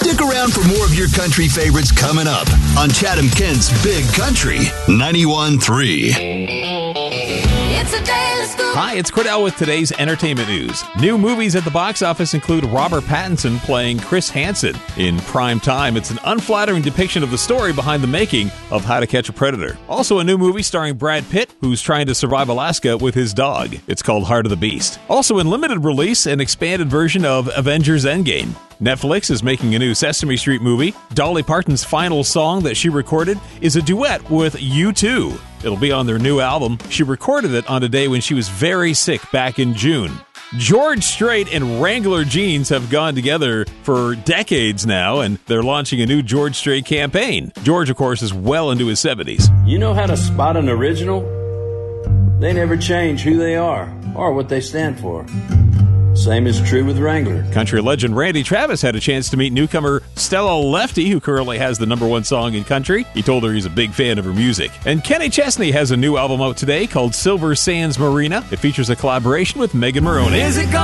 Stick around for more of your country favorites coming up on Chatham Kent's Big Country 91.3. Hi, it's Cordell with today's entertainment news. New movies at the box office include Robert Pattinson playing Chris Hansen in prime time. It's an unflattering depiction of the story behind the making of How to Catch a Predator. Also, a new movie starring Brad Pitt, who's trying to survive Alaska with his dog. It's called Heart of the Beast. Also, in limited release, an expanded version of Avengers Endgame. Netflix is making a new Sesame Street movie. Dolly Parton's final song that she recorded is a duet with U2. It'll be on their new album. She recorded it on a day when she was very sick back in June. George Strait and Wrangler jeans have gone together for decades now, and they're launching a new George Strait campaign. George, of course, is well into his 70s. You know how to spot an original? They never change who they are or what they stand for. Same is true with Wrangler. Country legend Randy Travis had a chance to meet newcomer Stella Lefty, who currently has the #1 song in country. He told her he's a big fan of her music. And Kenny Chesney has a new album out today called Silver Sands Marina. It features a collaboration with Megan Maroney. Is it gone?